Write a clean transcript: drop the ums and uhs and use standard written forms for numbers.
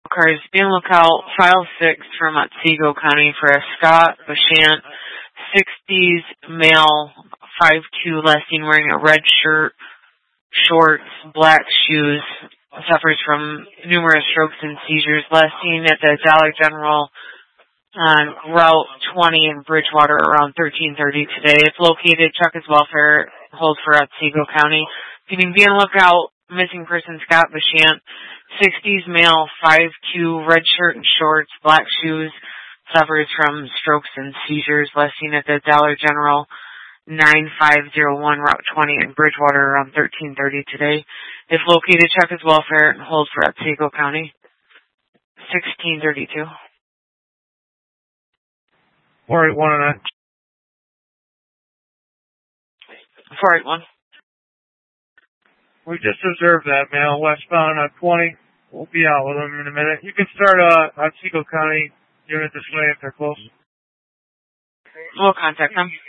Cars, be on lookout, file 6 from Otsego County for a Scott Bashant, 60s male, 5'2", last seen wearing a red shirt, shorts, black shoes, suffers from numerous strokes and seizures, last seen at the Dollar General on Route 20 in Bridgewater around 13:30 today. If located, check his welfare hold for Otsego County. You can be on lookout, missing person Scott Bashant, 60s male, 5'2", red shirt and shorts, black shoes, suffers from strokes and seizures, last seen at the Dollar General 9501 Route 20 in Bridgewater around 13:30 today. If located, check his welfare and hold for Otsego County. 1632. 481 on that. 481. We just observed that male westbound on 20. We'll be out with him in a minute. You can start Otsego County unit this way if they're close. We'll contact them.